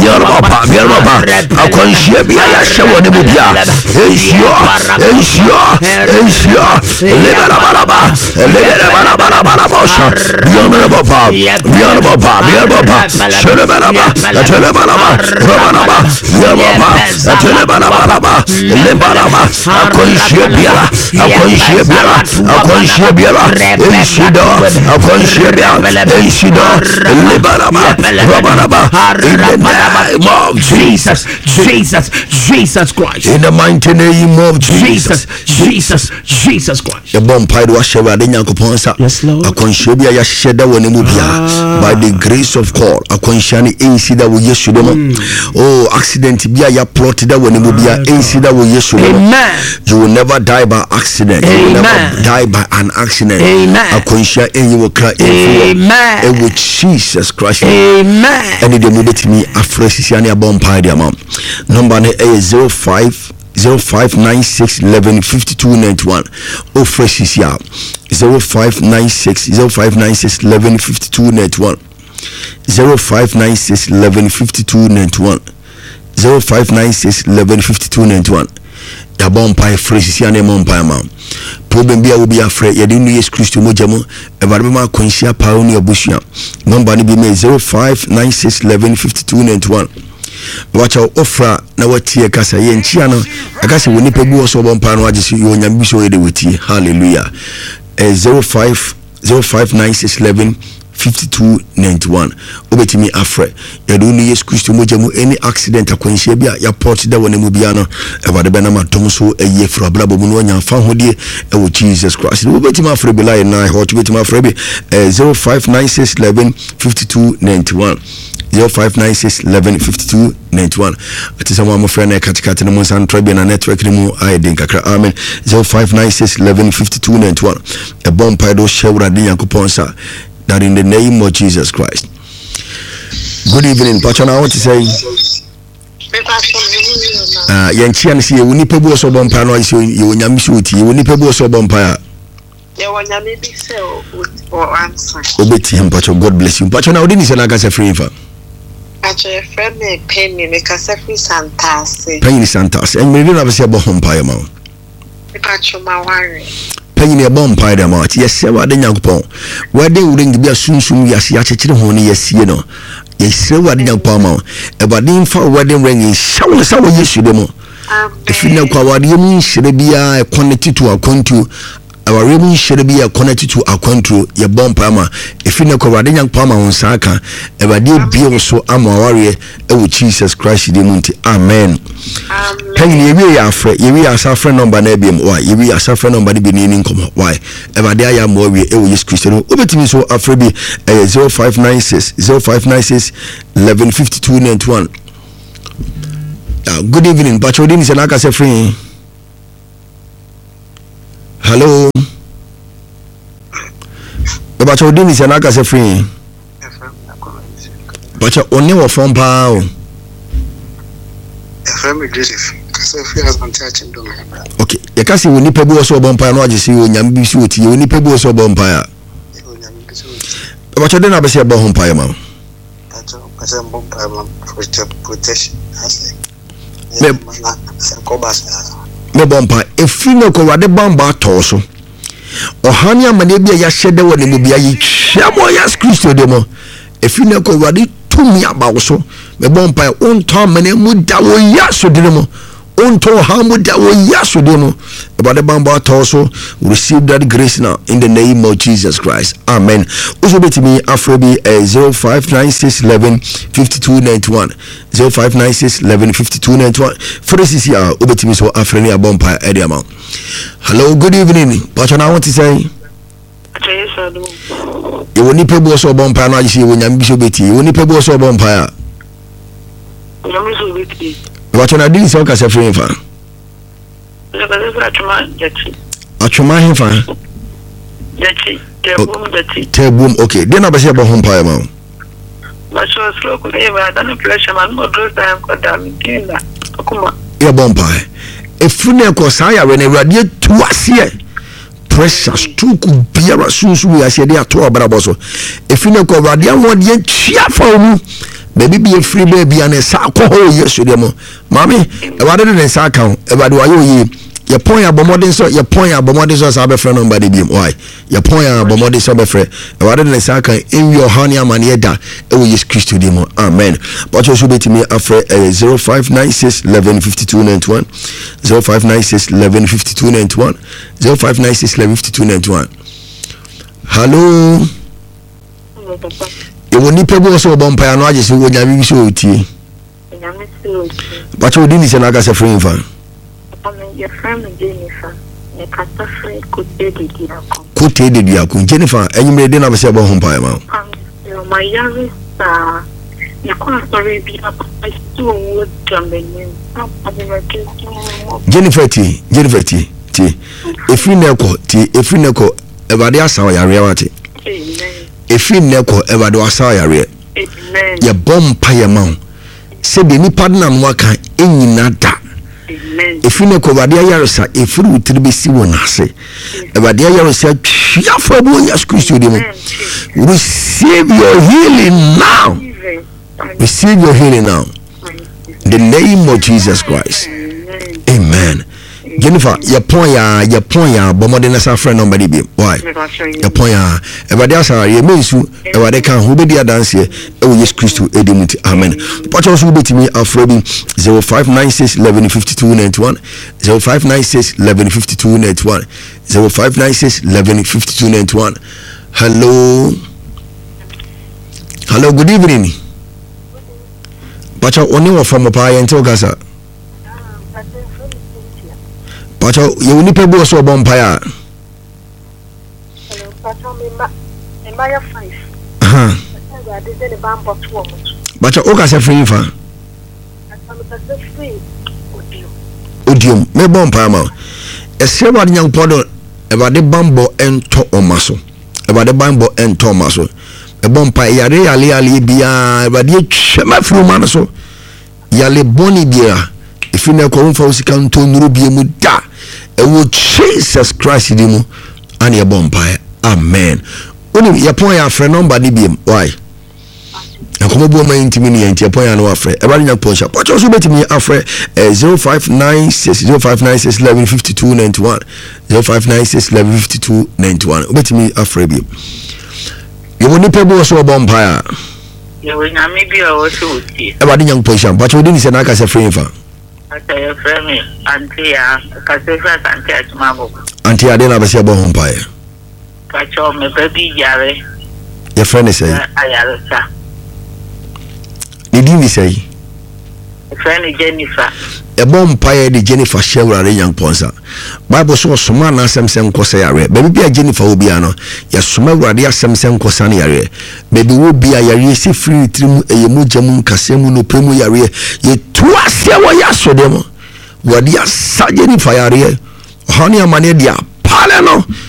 akonshia bia ya shewo ne mu bia ensio lebala bosha biara baba shelebala akonshia biara Jesus Christ. In the mighty name of Jesus Christ. The bomb pie was shed in Yankoponsa. Yes, Lord. A conshibia yasheda when by the grace of God. A conshani insida with Yeshua. Oh, accident be a plotted when you be a insida with Yeshua. Amen. You will never die by accident. You will never die by an accident. Amen. A conscia and you will cry. Amen. And with Jesus Christ. Amen. And the movie to me a fresh bomb pie diamond. Number 0596 11 52 91. Oh, fresh is here. 0596 11 52 91. 0596 11 52 91. 0596 11 52 91. Ya bomb pie fresh is here. Bomb pie man. Problem be a will be afraid. You didn't use Christo Mojamo. Evarima Consia Paoni Bushia. Number be made 0596 11 52 91. Watch our offer na watie kasa ye nchiano akase woni pebu so bompa no agese yo nyambi so yede weti hallelujah 059611 5291 obetimi afre ya do ni Yesu Kristo mojamu any accident akwanhia bia ya port da wona mu bia no ebade be na matom so eye fra blabo mu no nya fa hodie e wo Jesus Christ obetimi afre be line na hot obetimi afre be 059611 5291 0596 11 52 91. Ati sama mo friend na katikati no mo san trabe na network ni mu aidin kakra amen 0596 11 52 91. A bomb paido shewra din Yakobon sa that in the name of Jesus Christ. Good evening, Pachana. I want to say yanchi an si ye woni pebu so bomb pa no isi ye nyame si oti ye woni pebu so bomb pa ye wonyame bi se o answer obeti him Pacho. God bless you Pachana. Odini se na ga se free fa Ache friend me penny me kasa free santase penny santase en me na be se bo hompa ma Pacho ma worry penny e bomb pa da ma ti yese wa de Yakobon wa de wurin bi asunsun yase ya chechire ho ne yese no yese wa de Yakobon ma e ba din fa wedding ring shawo sa wo Yesu de mo if you know kwa wa de mu shire bia e connect to akontu our remun should be connected to our control your bomb pama if you know Radian Palma on Saka ever did be so am warrior with Jesus Christ the Munti amen. Penny we are friend we are suffering number nebium why we are suffering number the beginning come why ever there are more we Jesus Christ over to me so afrebi 0596 0596 11 52 91. Good evening Pachodin is an akase free. Hello. But your dinner is an akase free. But you only were from Pao. Okay, you can see when you pebble so bumpire, no, I just see when you be suit you, when you pebble so bumpire. But you didn't have a say about umpire, ma'am. Protection. Me bompa if you know ko wade bamba toso ohani amanebia ya shede woni mu bia yi twamo ya Kristo demo if you know ko wade tumi abawo me bompa onto amane mu da wo ya so demo onto ha mu da wo ya so demo wade bamba toso receive that grace now in the name of Jesus Christ amen. Also betimi afrobi 0596 11 52 91 0596 11 52 91 for this is here obetimi so afreni abompa area man. Hello, good evening Pachana. I want to say you woni pebo so bompa no agisi wo nyam biso beti you woni pebo so bompa ya nyam so beti Pachana din so ka se free fa Achuma hefa Tebum okay then abase about home pie ma but so slow ko e ba dan pressure man mo do time ko dam kinda akuma e bomb pie efune ko sa ya we na radio tuase pressure stroke biara sunsu ya se de ato obrabo so efune ko radio won de tua fa mu baby be a free baby and a sack yes to them mommy about it sa account about why you your point about modern so your point about modern so have a friend on body beam why your point about modern so be friend about it sa account in your honey money da e will use Christ to them amen but you should be to me after 0596 11 52 91 0596 11 52 91 0596 11 52 91 hello you will need people so bumpire no aje so wo nya bi so tie but you didn't say na ga se free fan your friend Jennifer ne kata free Kote de diakon Jennifer enyimre de na be se bo hompae ma my yarisa you can't sorry be up I still would Jennifer ti efri neko ebade asaw yare wate efri neko ebade asaw yare ye bompa ye ma se be nipa na no aka enyina da efri neko ebade yaresa efri utiri be si wona ase ebade yaresa twiafo bo yes Christ de mo receive your healing now. Receive your healing now. In the name of Jesus Christ. Amen. Jennifer, your point ya bomodena sa friend nobody be. Why? Your point ya everybody else are you mean so everybody can who be the dance here. Oh yes Christ edimuti. Amen. But also be to me afrobi 0596 11 52 91 0596 11 52 91 0596 11 52 91. Hello, good evening. Pacha oni wo from pa yen to gasa. Pacha you ni pebo so bompa ya. Hello, Pacha me ma ya 5. Aha. Pacha o gasa free fa. Odium me bompa ma. Ese wa nyang podo e ba de bambo ento omaso. E ba de bambo ento omaso. E bompa yale bia ebade twema fruma no so yale boni bia ifine ko mfa usika nto nuru bia mu da e wo Jesus Christ di mu ani e bompa amen oni ya pon ya frɛ number di bia why akomo bo ma intimi ni enti pon ya no afrɛ e ba nya pon sha but also betimi afrɛ 0596 0596 11 52 91 0596 11 52 91 betimi afrɛ bia you will need people so vampire. You will not maybe also see. About the young person, but you didn't say I can free for. I say a friend, Auntie, Cassandra, Auntie Mambo. Auntie, I didn't have a say about vampire. Catch on my baby, Yare. Your friend is saying, I didn't say. A friend Jennifer. A vampire, the Jennifer Sheldon, young Ponsa. Bible so suma na semsem kosa yare. Baby be a Jennifer obiano. Ya suma radia semsem kosa ni yare. Baby wo be a yare si free trimu eyemu jamu kasemu no premu yare. Ye tuase wo yaso demo. Wadia sa Jennifer yare. Hani amane dia pale no.